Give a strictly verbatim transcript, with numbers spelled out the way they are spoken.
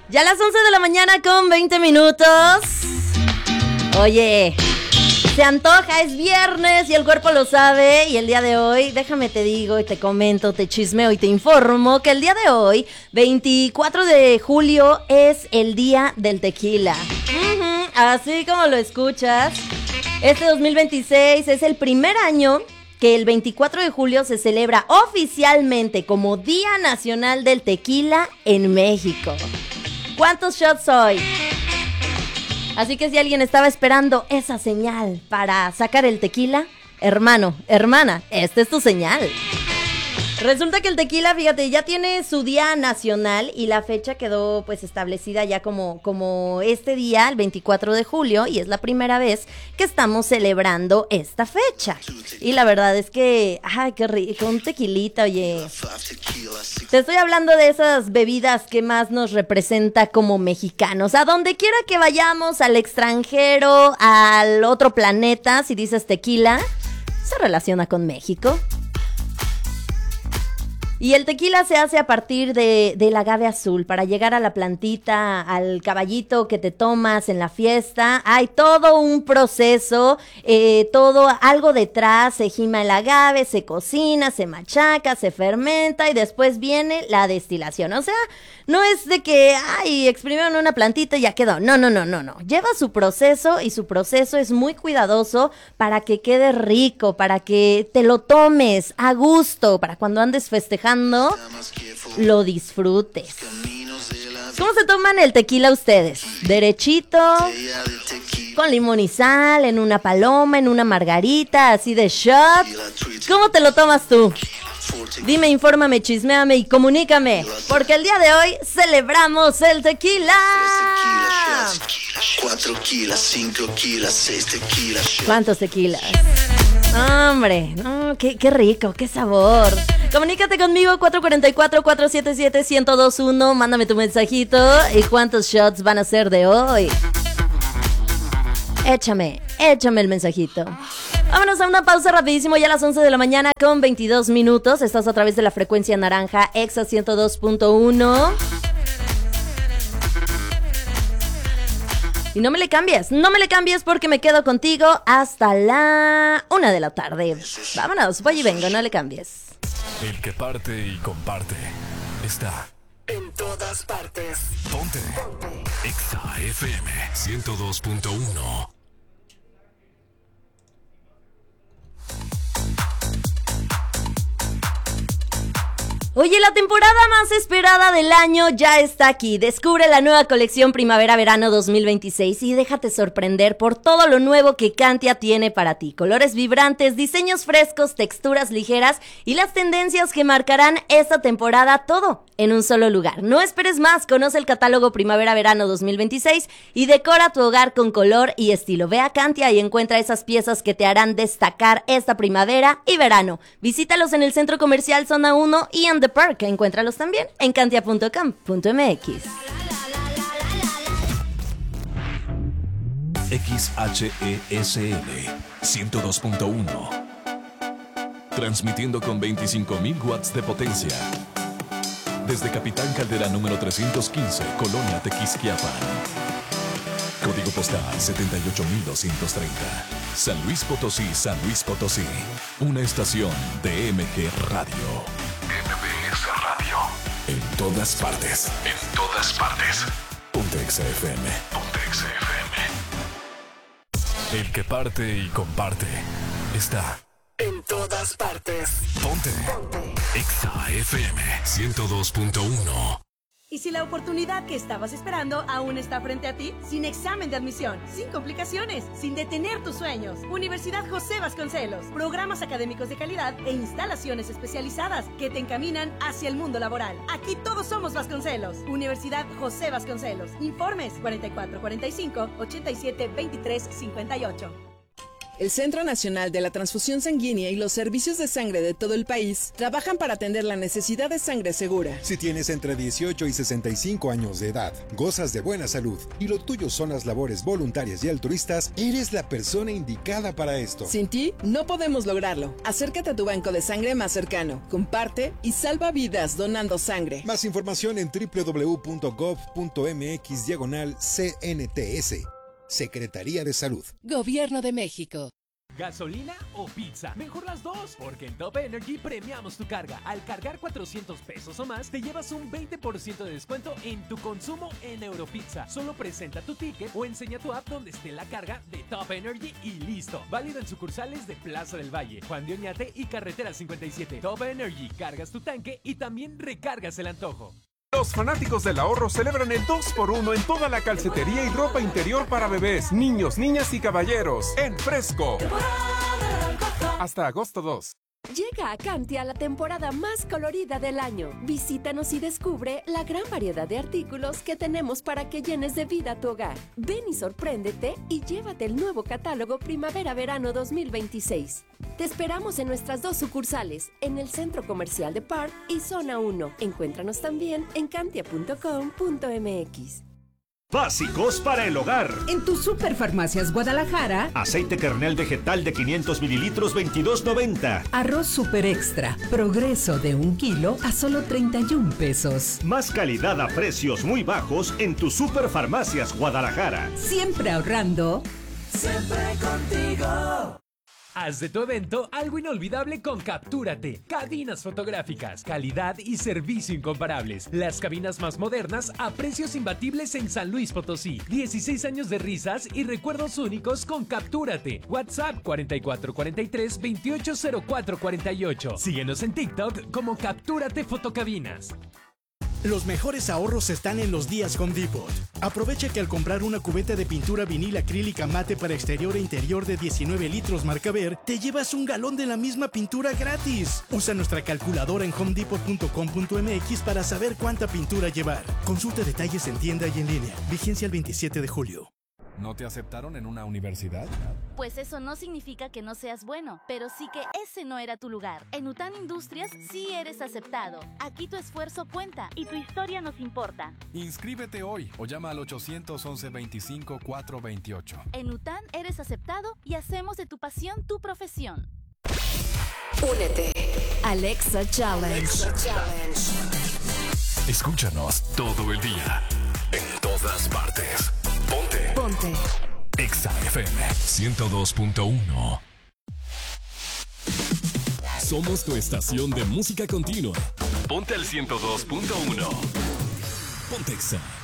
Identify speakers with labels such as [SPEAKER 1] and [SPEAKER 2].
[SPEAKER 1] Ya a las once de la mañana con veinte minutos. Oye, se antoja, es viernes y el cuerpo lo sabe. Y el día de hoy, déjame te digo y te comento, te chismeo y te informo que el día de hoy, veinticuatro de julio, es el día del tequila. Uh-huh, así como lo escuchas, este dos mil veintiséis es el primer año que el veinticuatro de julio se celebra oficialmente como Día Nacional del Tequila en México. ¿Cuántos shots hoy? Así que si alguien estaba esperando esa señal para sacar el tequila, hermano, hermana, esta es tu señal. Resulta que el tequila, fíjate, ya tiene su día nacional y la fecha quedó pues establecida ya como, como este día, el veinticuatro de julio, y es la primera vez que estamos celebrando esta fecha. Y la verdad es que, ay, qué rico, un tequilita, oye. Te estoy hablando de esas bebidas que más nos representa como mexicanos. A donde quiera que vayamos, al extranjero, al otro planeta, si dices tequila, se relaciona con México. Y el tequila se hace a partir de, del agave azul. Para llegar a la plantita, al caballito que te tomas en la fiesta, hay todo un proceso, eh, todo algo detrás. Se gima el agave, se cocina, se machaca, se fermenta y después viene la destilación. O sea, no es de que, ay, exprimieron una plantita y ya quedó. No, no, no, no, no. Lleva su proceso y su proceso es muy cuidadoso para que quede rico, para que te lo tomes a gusto, para cuando andes festejando lo disfrutes. ¿Cómo se toman el tequila ustedes? ¿Derechito? ¿Con limón y sal? ¿En una paloma? ¿En una margarita? ¿Así de shot? ¿Cómo te lo tomas tú? Dime, infórmame, chisméame y comunícame, porque el día de hoy celebramos el tequila.
[SPEAKER 2] Cuatro tequilas, cinco tequilas, seis tequilas.
[SPEAKER 1] ¿Cuántos tequilas? Hombre, no, qué, qué rico, qué sabor. Comunícate conmigo, cuatro cuatro cuatro, cuatro siete siete, uno cero dos uno. Mándame tu mensajito. ¿Y cuántos shots van a ser de hoy? Échame, échame el mensajito. Vámonos a una pausa rapidísimo, ya a las once de la mañana con veintidós minutos. Estás a través de la frecuencia naranja, Exa ciento dos punto uno. Y no me le cambies, no me le cambies porque me quedo contigo hasta la una de la tarde. Vámonos, voy y vengo, no le cambies.
[SPEAKER 3] El que parte y comparte está en todas partes. Ponte, Ponte. Exa F M ciento dos punto uno.
[SPEAKER 1] Oye, la temporada más esperada del año ya está aquí. Descubre la nueva colección Primavera-Verano dos mil veintiséis y déjate sorprender por todo lo nuevo que Cantia tiene para ti. Colores vibrantes, diseños frescos, texturas ligeras y las tendencias que marcarán esta temporada, todo en un solo lugar. No esperes más, conoce el catálogo Primavera-Verano dos mil veintiséis y decora tu hogar con color y estilo. Ve a Cantia y encuentra esas piezas que te harán destacar esta primavera y verano. Visítalos en el Centro Comercial Zona uno y en The Park. Encuéntralos también en cantia punto com punto m x.
[SPEAKER 3] X H E S L ciento dos punto uno. Transmitiendo con veinticinco mil watts de potencia. Desde Capitán Caldera número trescientos quince, Colonia Tequisquiapan. Código postal setenta y ocho mil doscientos treinta. San Luis Potosí, San Luis Potosí. Una estación de M G Radio. M B S Radio. En todas partes. En todas partes. Ponte Exa F M. Ponte Exa F M. El que parte y comparte está en todas partes. Ponte, Ponte. Exa F M ciento dos punto uno.
[SPEAKER 4] ¿Y si la oportunidad que estabas esperando aún está frente a ti? Sin examen de admisión, sin complicaciones, sin detener tus sueños. Universidad José Vasconcelos. Programas académicos de calidad e instalaciones especializadas que te encaminan hacia el mundo laboral. Aquí todos somos Vasconcelos. Universidad José Vasconcelos. Informes cuarenta y cuatro cuarenta y cinco, ochenta y siete veintitrés cincuenta y ocho.
[SPEAKER 5] El Centro Nacional de la Transfusión Sanguínea y los servicios de sangre de todo el país trabajan para atender la necesidad de sangre segura.
[SPEAKER 6] Si tienes entre dieciocho y sesenta y cinco años de edad, gozas de buena salud y lo tuyo son las labores voluntarias y altruistas, eres la persona indicada para esto.
[SPEAKER 5] Sin ti, no podemos lograrlo. Acércate a tu banco de sangre más cercano, comparte y salva vidas donando sangre.
[SPEAKER 6] Más información en doble u doble u doble u punto gov punto mx diagonal C N T S. Secretaría de Salud.
[SPEAKER 7] Gobierno de México.
[SPEAKER 8] ¿Gasolina o pizza? Mejor las dos, porque en Top Energy premiamos tu carga. Al cargar cuatrocientos pesos o más, te llevas un veinte por ciento de descuento en tu consumo en Europizza. Solo presenta tu ticket o enseña tu app donde esté la carga de Top Energy y listo. Válido en sucursales de Plaza del Valle, Juan de Oñate y Carretera cincuenta y siete. Top Energy, cargas tu tanque y también recargas el antojo.
[SPEAKER 9] Los fanáticos del ahorro celebran el dos por uno en toda la calcetería y ropa interior para bebés, niños, niñas y caballeros. En Fresco. Hasta agosto dos.
[SPEAKER 7] Llega a Cantia la temporada más colorida del año. Visítanos y descubre la gran variedad de artículos que tenemos para que llenes de vida tu hogar. Ven y sorpréndete y llévate el nuevo catálogo Primavera-Verano dos mil veintiséis. Te esperamos en nuestras dos sucursales, en el Centro Comercial de Park y Zona uno. Encuéntranos también en cantia punto com punto mx.
[SPEAKER 10] Básicos para el hogar.
[SPEAKER 11] En tu Superfarmacias Guadalajara.
[SPEAKER 10] Aceite kernel vegetal de quinientos mililitros, veintidós noventa.
[SPEAKER 11] Arroz Super Extra, Progreso de un kilo a solo treinta y un pesos.
[SPEAKER 10] Más calidad a precios muy bajos en tu Superfarmacias Guadalajara.
[SPEAKER 11] Siempre ahorrando.
[SPEAKER 12] Siempre contigo.
[SPEAKER 8] Haz de tu evento algo inolvidable con Captúrate. Cabinas fotográficas, calidad y servicio incomparables. Las cabinas más modernas a precios imbatibles en San Luis Potosí. dieciséis años de risas y recuerdos únicos con Captúrate. WhatsApp cuarenta y cuatro cuarenta y tres veintiocho cero cuatro cuarenta y ocho. Síguenos en TikTok como Captúrate Fotocabinas.
[SPEAKER 13] Los mejores ahorros están en los días Home Depot. Aprovecha que al comprar una cubeta de pintura vinil acrílica mate para exterior e interior de diecinueve litros marca Ver, te llevas un galón de la misma pintura gratis. Usa nuestra calculadora en home depot punto com punto mx para saber cuánta pintura llevar. Consulta detalles en tienda y en línea. Vigencia el veintisiete de julio.
[SPEAKER 14] ¿No te aceptaron en una universidad?
[SPEAKER 15] Pues eso no significa que no seas bueno, pero sí que ese no era tu lugar. En UTAN Industrias sí eres aceptado. Aquí tu esfuerzo cuenta y tu historia nos importa.
[SPEAKER 14] Inscríbete hoy o llama al ochocientos once veinticinco cuatrocientos veintiocho.
[SPEAKER 15] En UTAN eres aceptado y hacemos de tu pasión tu profesión.
[SPEAKER 7] Únete. Alexa Challenge.
[SPEAKER 3] Alexa Challenge. Escúchanos todo el día, en todas partes. Ponte.
[SPEAKER 7] Ponte.
[SPEAKER 3] Exa F M ciento dos punto uno. Somos tu estación de música continua. Ponte al ciento dos punto uno. Ponte Exa.